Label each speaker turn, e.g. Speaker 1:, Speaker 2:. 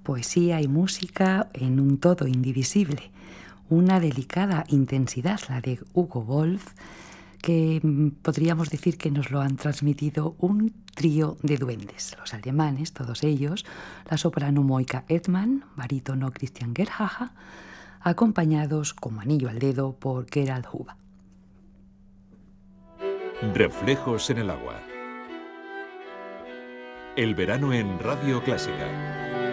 Speaker 1: poesía y música en un todo indivisible. Una delicada intensidad, la de Hugo Wolf, que podríamos decir que nos lo han transmitido un trío de duendes, los alemanes, todos ellos, la soprano Moika Edman, barítono Christian Gerhaha, acompañados como anillo al dedo por Gerald Huber.
Speaker 2: Reflejos en el agua. El verano en Radio Clásica.